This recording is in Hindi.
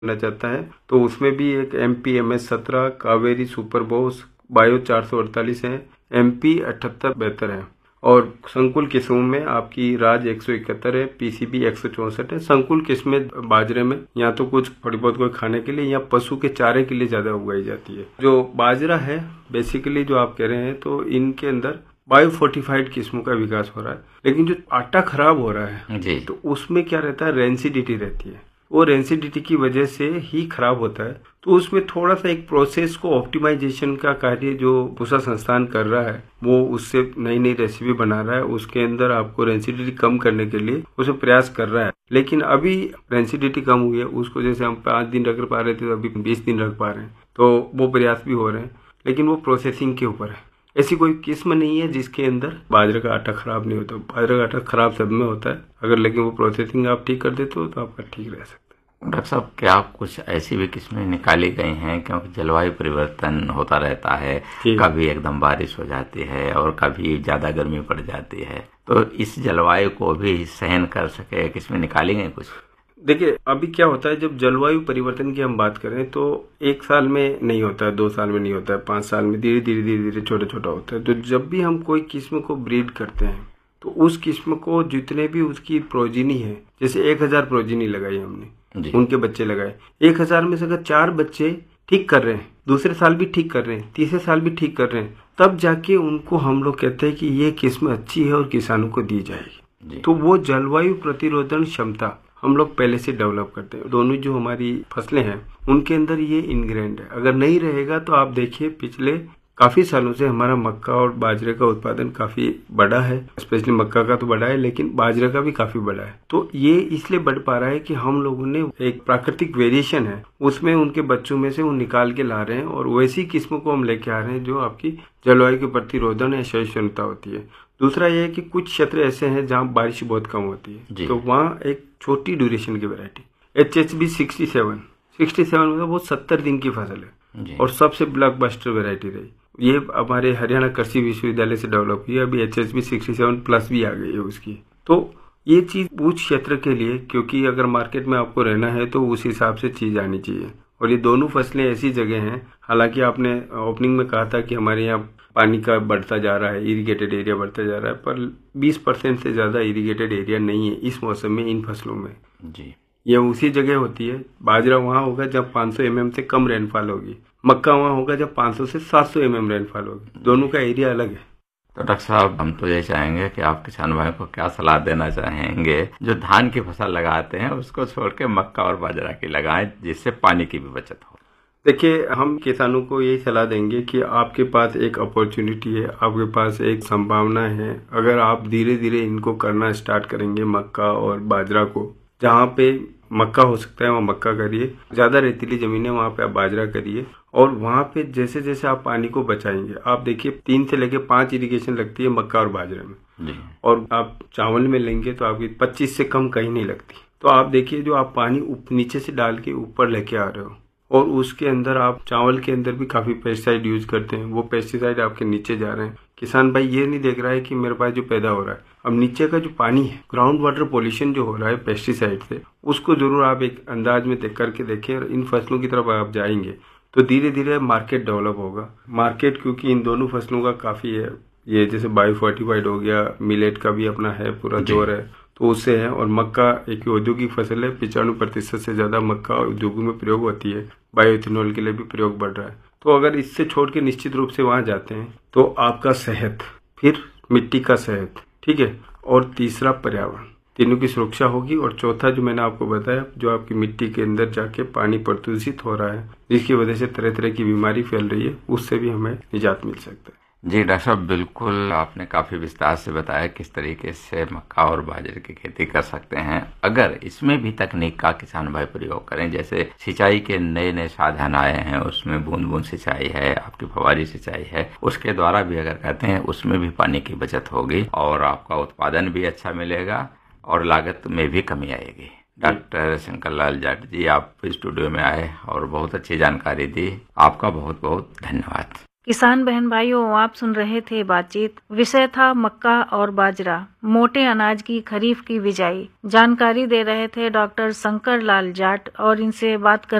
करना चाहता है तो उसमें भी एक MP-MS-17, कावेरी सुपरबोस, बायो 448 है, MP 7872 है। और संकुल किस्मों में आपकी राज 171 है, PCB 164 है। संकुल किस्में बाजरे में या तो कुछ थोड़ी बहुत कोई खाने के लिए या पशु के चारे के लिए ज्यादा उगाई जाती है। जो बाजरा है बेसिकली जो आप कह रहे हैं तो इनके अंदर बायो फोर्टिफाइड किस्मों का विकास हो रहा है, लेकिन जो आटा खराब हो रहा है जी। तो उसमें क्या रहता है, रेंसिडिटी रहती है। वो रेंसिडिटी की वजह से ही खराब होता है। तो उसमें थोड़ा सा एक प्रोसेस को ऑप्टिमाइजेशन का कार्य जो पूसा संस्थान कर रहा है वो उससे नई नई रेसिपी बना रहा है, उसके अंदर आपको रेंसिडिटी कम करने के लिए उसे प्रयास कर रहा है। लेकिन अभी रेंसिडिटी कम हुई है, उसको जैसे हम 5 दिन रख पा रहे थे तो अभी 20 दिन रख पा रहे हैं, तो वो प्रयास भी हो रहे हैं, लेकिन वो प्रोसेसिंग के ऊपर है। ऐसी कोई किस्म नहीं है जिसके अंदर बाजरे का आटा खराब नहीं होता। बाजरे का आटा खराब सब में होता है, अगर लेकिन वो प्रोसेसिंग आप ठीक कर देते हो तो आपका ठीक रह सकता है। डॉक्टर साहब, क्या कुछ ऐसी भी किस्में निकाली गई हैं, क्योंकि जलवायु परिवर्तन होता रहता है, कभी एकदम बारिश हो जाती है और कभी ज्यादा गर्मी पड़ जाती है, तो इस जलवायु को भी सहन कर सके किस्में निकाली गई कुछ? देखिए अभी क्या होता है, जब जलवायु परिवर्तन की हम बात करें तो 1 साल में नहीं होता है, 2 साल में नहीं होता है, 5 साल में धीरे धीरे छोटा छोटा होता है। तो जब भी हम कोई किस्म को ब्रीड करते हैं तो उस किस्म को जितने भी उसकी प्रोजिनी है, जैसे 1000 प्रोजिनी लगाई हमने, उनके बच्चे लगाए, 1000 में से अगर 4 बच्चे ठीक कर रहे हैं, दूसरे साल भी ठीक कर रहे हैं, तीसरे साल भी ठीक कर रहे हैं, तब जाके उनको हम लोग कहते हैं कि ये किस्म अच्छी है और किसानों को दी जाएगी। तो वो जलवायु प्रतिरोधन क्षमता हम लोग पहले से डेवलप करते हैं। दोनों जो हमारी फसलें हैं उनके अंदर ये इनग्रेंड है। अगर नहीं रहेगा तो आप देखिए पिछले काफी सालों से हमारा मक्का और बाजरे का उत्पादन काफी बड़ा है, स्पेशली मक्का का तो बड़ा है लेकिन बाजरे का भी काफी बड़ा है। तो ये इसलिए बढ़ पा रहा है कि हम लोगों ने एक प्राकृतिक वेरिएशन है उसमें उनके बच्चों में से वो निकाल के ला रहे हैं और वैसी किस्मों को हम लेके आ रहे हैं जो आपकी जलवायु के प्रतिरोधन या सहिष्णुता होती है। दूसरा ये है कि कुछ क्षेत्र ऐसे हैं जहाँ बारिश बहुत कम होती है, तो वहाँ एक छोटी ड्यूरेशन की वैरायटी HHB 67 मतलब वो 70 दिन की फसल है और सबसे ब्लॉकबस्टर वैरायटी रही। ये हमारे हरियाणा कृषि विश्वविद्यालय से डेवलप हुई है, अभी HHB 67 प्लस भी आ गई है उसकी। तो ये चीज उस क्षेत्र के लिए, क्योंकि अगर मार्केट में आपको रहना है तो उस हिसाब से चीज आनी चाहिए। और ये दोनों फसलें ऐसी जगह हैं, हालांकि आपने ओपनिंग में कहा था कि हमारे यहाँ पानी का बढ़ता जा रहा है, इरिगेटेड एरिया बढ़ता जा रहा है, पर 20% से ज्यादा इरिगेटेड एरिया नहीं है इस मौसम में इन फसलों में जी। ये उसी जगह होती है। बाजरा वहाँ होगा जब 500 mm से कम रेनफॉल होगी, मक्का वहाँ होगा जब 500 से 700 mm रेनफॉल होगी, दोनों का एरिया अलग है। तो डॉक्टर साहब, हम तो ये चाहेंगे कि आप किसान भाई को क्या सलाह देना चाहेंगे जो धान की फसल लगाते हैं उसको छोड़ के मक्का और बाजरा की लगाएं, जिससे पानी की भी बचत हो? देखिए, हम किसानों को यही सलाह देंगे कि आपके पास एक अपॉर्चुनिटी है, आपके पास एक संभावना है। अगर आप धीरे धीरे इनको करना स्टार्ट करेंगे, मक्का और बाजरा को, जहाँ पे मक्का हो सकता है वहाँ मक्का करिए, ज्यादा रेतीली जमीन है वहाँ पे आप बाजरा करिए, और वहाँ पे जैसे जैसे आप पानी को बचाएंगे, आप देखिए 3 से लेके 5 इरिगेशन लगती है मक्का और बाजरे में जी। और आप चावल में लेंगे तो आपकी 25 से कम कहीं नहीं लगती। तो आप देखिए जो आप पानी नीचे से डाल के ऊपर लेके आ रहे हो, और उसके अंदर आप चावल के अंदर भी काफी पेस्टिसाइड यूज करते हैं, वो पेस्टिसाइड आपके नीचे जा रहे हैं। किसान भाई ये नहीं देख रहा है कि मेरे पास जो पैदा हो रहा है, अब नीचे का जो पानी है, ग्राउंड वाटर पॉल्यूशन जो हो रहा है पेस्टिसाइड से, उसको जरूर आप एक अंदाज में देख करके देखें। और इन फसलों की तरफ आप जाएंगे तो धीरे धीरे मार्केट डेवलप होगा। मार्केट क्योंकि इन दोनों फसलों का काफी है, ये जैसे बायो फोर्टिफाइड हो गया, मिलेट का भी अपना है, पूरा जोर है, तो उससे है। और मक्का एक औद्योगिक फसल है, 95% से ज्यादा मक्का उद्योगों में प्रयोग होती है, बायोइथेनॉल के लिए भी प्रयोग बढ़ रहा है। तो अगर इससे छोड़ के निश्चित रूप से वहां जाते हैं तो आपका सेहत, फिर मिट्टी का सेहत, ठीक है, और तीसरा पर्यावरण, तीनों की सुरक्षा होगी। और चौथा जो मैंने आपको बताया, जो आपकी मिट्टी के अंदर जाके पानी प्रदूषित हो रहा है जिसकी वजह से तरह तरह की बीमारी फैल रही है, उससे भी हमें निजात मिल सकता है। जी डॉक्टर साहब, बिल्कुल आपने काफी विस्तार से बताया किस तरीके से मक्का और बाजरे की खेती कर सकते हैं। अगर इसमें भी तकनीक का किसान भाई प्रयोग करें, जैसे सिंचाई के नए नए साधन आए हैं, उसमें बूंद बूंद सिंचाई है, आपकी फवारी सिंचाई है, उसके द्वारा भी अगर कहते हैं उसमें भी पानी की बचत होगी और आपका उत्पादन भी अच्छा मिलेगा और लागत में भी कमी आएगी। डॉक्टर शंकर लाल जाट जी, आप स्टूडियो में आए और बहुत अच्छी जानकारी दी, आपका बहुत बहुत धन्यवाद। किसान बहन भाइयों, आप सुन रहे थे बातचीत। विषय था मक्का और बाजरा, मोटे अनाज की खरीफ की बिजाई। जानकारी दे रहे थे डॉक्टर शंकर लाल जाट और इनसे बात कर